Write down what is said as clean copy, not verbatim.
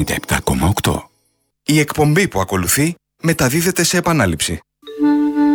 97,8. Η εκπομπή που ακολουθεί μεταδίδεται σε επανάληψη.